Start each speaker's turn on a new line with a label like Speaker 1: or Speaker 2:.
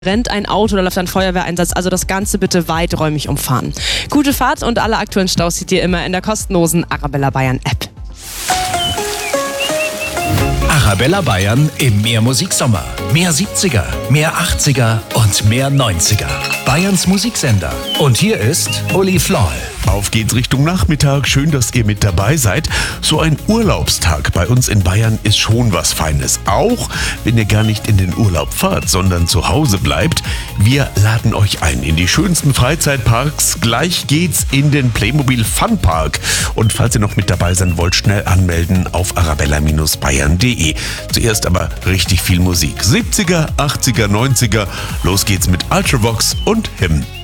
Speaker 1: Rennt ein Auto oder läuft ein Feuerwehreinsatz, also das Ganze bitte weiträumig umfahren. Gute Fahrt und alle aktuellen Staus seht ihr immer in der kostenlosen Arabella Bayern App.
Speaker 2: Arabella Bayern im Mehr-Musik-Sommer. Mehr 70er, mehr 80er und mehr 90er. Bayerns Musiksender. Und hier ist Uli Floll.
Speaker 3: Auf geht's Richtung Nachmittag. Schön, dass ihr mit dabei seid. So ein Urlaubstag bei uns in Bayern ist schon was Feines. Auch wenn ihr gar nicht in den Urlaub fahrt, sondern zu Hause bleibt. Wir laden euch ein in die schönsten Freizeitparks. Gleich geht's in den Playmobil Fun Park. Und falls ihr noch mit dabei sein wollt, schnell anmelden auf arabella-bayern.de. Zuerst aber richtig viel Musik. 70er, 80er, 90er. Los geht's mit Ultravox und Him.